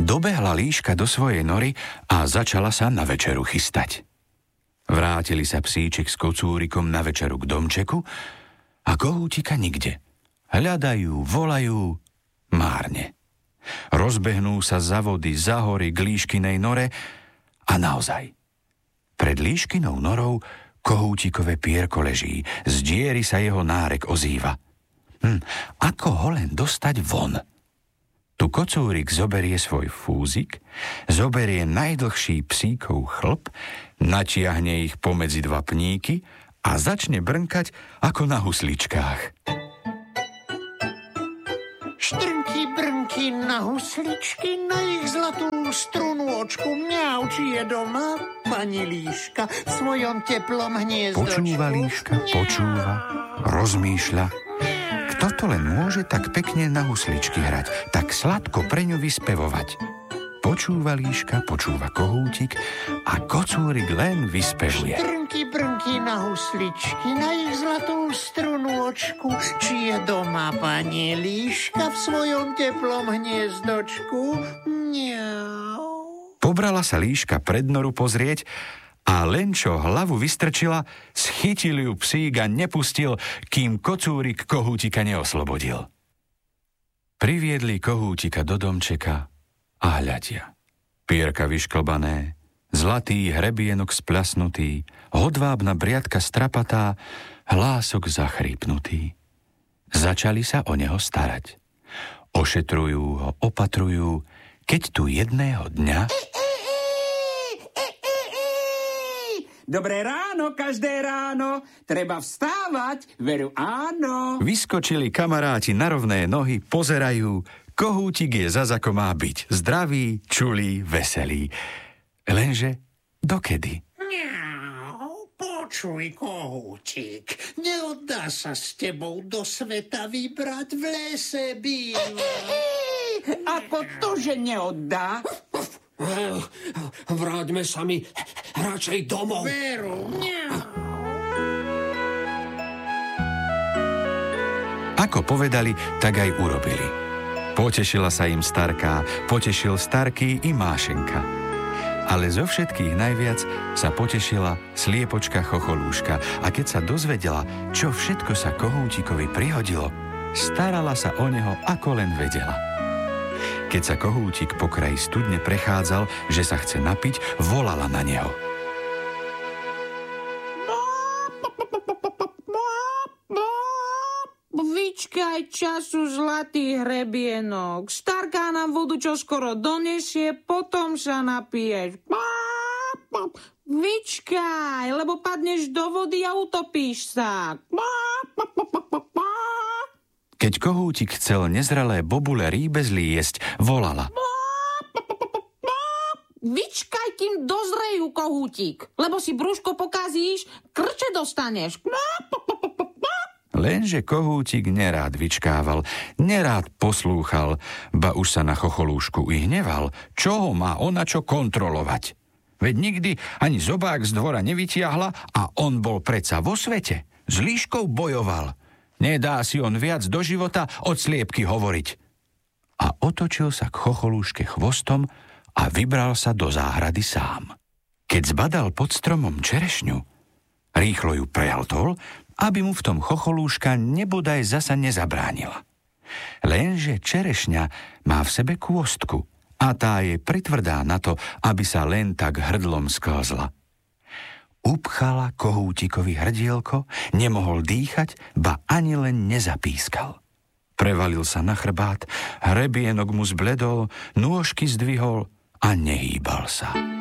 Dobehla líška do svojej nory a začala sa na večeru chystať. Vrátili sa psíček s kocúrikom na večeru k domčeku a kohútika nikde. Hľadajú, volajú, márne. Rozbehnú sa za vody, za hory k líškinej nore a naozaj. Pred líškinou norou kohútikové pierko leží, z diery sa jeho nárek ozýva. Ako ho len dostať von? Tu kocúrik zoberie svoj fúzik, zoberie najdlhší psíkov chlp, natiahne ich pomedzi dva pníky a začne brnkať ako na husličkách. Štrnky, brnky na husličky, na ich zlatú strunôčku. Mňau, či je doma pani líška v svojom teplom hniezdočku. Počúva líška, počúva, rozmýšľa. Kto to len môže tak pekne na husličky hrať, tak sladko pre ňu vyspevovať? Počúva líška, počúva kohútik a kocúrik len vyspevuje. Štrnky, brnky na husličky, na ich zlatú strunôčku. Či je doma pani líška v svojom teplom hniezdočku? Mňau. Pobrala sa líška pred noru pozrieť a len čo hlavu vystrčila, schytil ju psík a nepustil, kým kocúrik kohútika neoslobodil. Priviedli kohútika do domčeka a hľadia. Pierka vyšklbané, zlatý hrebienok spľasnutý, hodvábna briadka strapatá, hlások zachrípnutý. Začali sa o neho starať. Ošetrujú ho, opatrujú, keď tu jedného dňa... Dobré ráno, každé ráno. Treba vstávať, veru áno. Vyskočili kamaráti na rovné nohy, pozerajú. Kohútik je zas ako má byť. Zdravý, čulý, veselý. Lenže dokedy? Mňau, počuj, kohútik. Neoddá sa s tebou do sveta vybrať, v lese býva. Ako to, že neoddá? Vráťme sa mi radšej domov. Veru, Ako povedali, tak aj urobili. Potešila sa im starká, potešil starký i Mášenka. Ale zo všetkých najviac sa potešila sliepočka Chocholúška a keď sa dozvedela, čo všetko sa kohútikovi prihodilo, starala sa o neho ako len vedela. Keď sa kohútik po kraji studne prechádzal, že sa chce napiť, volala na neho. Vyčkaj času, zlatý hrebienok. Starka nám vodu čoskoro donesie, potom sa napiješ. Vyčkaj, lebo padneš do vody a utopíš sa. Keď kohútik chcel nezrelé bobule rýbezlí jesť, volala. Vyčkaj, kým dozrejú, kohútik, lebo si brúško pokazíš, krče dostaneš. Lenže kohútik nerád vyčkával, nerád poslúchal, ba už sa na Chocholúšku i hneval, čo ho má ona čo kontrolovať. Veď nikdy ani zobák z dvora nevytiahla a on bol predsa vo svete. S líškou bojoval. Nedá si on viac do života od sliepky hovoriť. A otočil sa k Chocholúške chvostom a vybral sa do záhrady sám. Keď zbadal pod stromom čerešňu, rýchlo ju prehltol, aby mu v tom Chocholúška nebodaj zasa nezabránila. Lenže čerešňa má v sebe kôstku a tá je pritvrdá na to, aby sa len tak hrdlom sklzla. Upchala kohútikovi hrdielko, nemohol dýchať, ba ani len nezapískal. Prevalil sa na chrbát, hrebienok mu zbledol, nôžky zdvihol a nehýbal sa.